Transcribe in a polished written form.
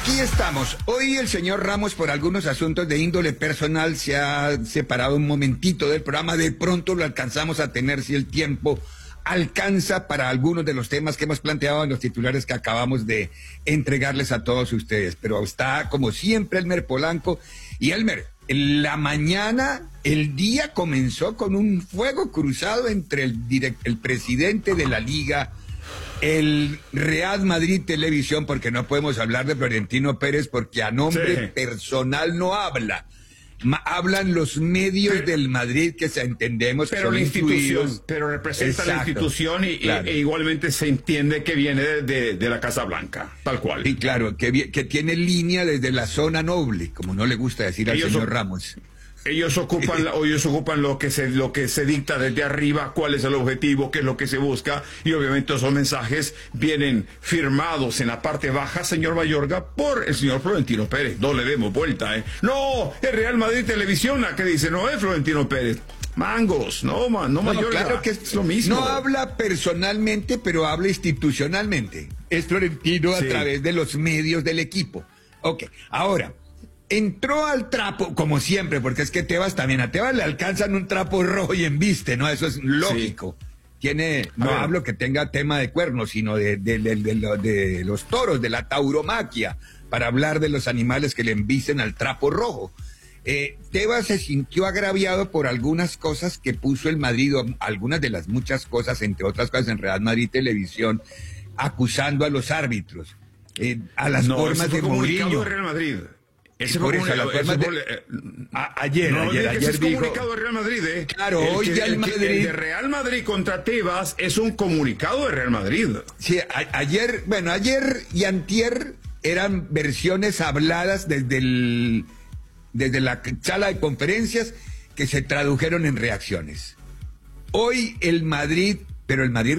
Aquí estamos. Hoy el señor Ramos, por algunos asuntos de índole personal, se ha separado un momentito del programa. De pronto lo alcanzamos a tener si el tiempo alcanza para algunos de los temas que hemos planteado en los titulares que acabamos de entregarles a todos ustedes. Pero está, como siempre, Elmer Polanco. Y Elmer, en la mañana, el día comenzó con un fuego cruzado entre el presidente de la Liga, el Real Madrid Televisión, porque no podemos hablar de Florentino Pérez porque a nombre personal no habla. Hablan los medios del Madrid que entendemos pero que son la institución, incluidos. pero representa la institución y, claro. e igualmente se entiende que viene de la Casa Blanca, tal cual. Y claro, que tiene línea desde la zona noble, como no le gusta decir al señor Ramos. Ellos ocupan lo que se dicta desde arriba, cuál es el objetivo, qué es lo que se busca, y obviamente esos mensajes vienen firmados en la parte baja, señor Mayorga, por el señor Florentino Pérez. No le demos vuelta, ¿eh? No, es Real Madrid Televisión la que dice, no es Florentino Pérez. Mangos, no Mayorga, claro que es lo mismo. No habla personalmente, pero habla institucionalmente. Es Florentino a través de los medios del equipo. Ok, ahora, entró al trapo, como siempre, porque es que a Tebas le alcanzan un trapo rojo y embiste, ¿no? Eso es lógico. Sí. No hablo que tenga tema de cuernos, sino de los toros, de la tauromaquia, para hablar de los animales que le embisten al trapo rojo. Tebas se sintió agraviado por algunas cosas que puso el Madrid, algunas de las muchas cosas, entre otras cosas en Real Madrid Televisión, acusando a los árbitros, a las formas de Mourinho. De Real Madrid. Ese por eso, ayer dijo, comunicado de Real Madrid, Claro, hoy ya el Madrid. El de Real Madrid contra Tebas es un comunicado de Real Madrid. Sí, ayer y antier eran versiones habladas desde la sala de conferencias que se tradujeron en reacciones. Hoy el Madrid